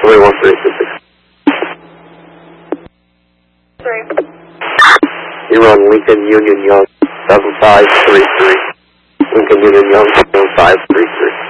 31366. 3. You're on Lincoln Union Young, 7533. Lincoln Union Young, 7533.